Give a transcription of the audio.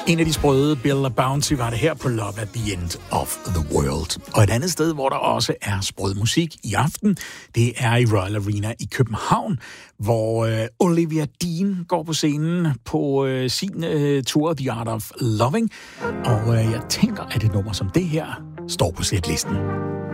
En af de sprøde, Bill Bouncy, var det her på Love at the End of the World. Og et andet sted, hvor der også er sprød musik i aften, det er i Royal Arena i København, hvor Olivia Dean går på scenen på sin tour The Art of Loving. Og jeg tænker, at et nummer som det her står på setlisten.